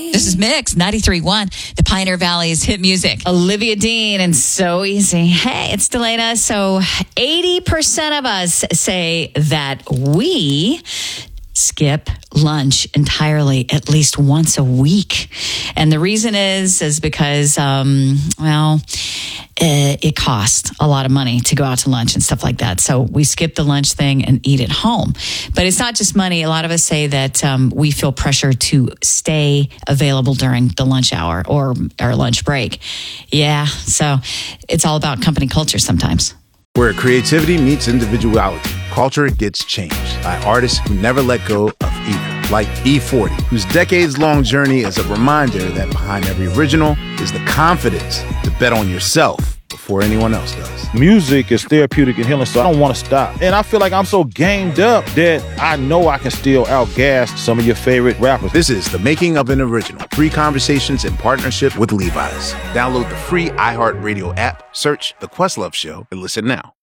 This is Mix 93.1, the Pioneer Valley's hit music. Olivia Dean and So Easy. Hey, it's Delana. So 80% of us say that we skip lunch entirely at least once a week. And the reason is because, it costs a lot of money to go out to lunch and stuff like that. So we skip the lunch thing and eat at home. But it's not just money. A lot of us say that we feel pressure to stay available during the lunch hour or our lunch break. Yeah, so it's all about company culture sometimes. Where creativity meets individuality, culture gets changed by artists who never let go of either. Like E40, whose decades-long journey is a reminder that behind every original is the confidence to bet on yourself before anyone else does. Music is therapeutic and healing, so I don't want to stop. And I feel like I'm so gamed up that I know I can still outgas some of your favorite rappers. This is The Making of an Original. 3 conversations in partnership with Levi's. Download the free iHeartRadio app, search The Questlove Show, and listen now.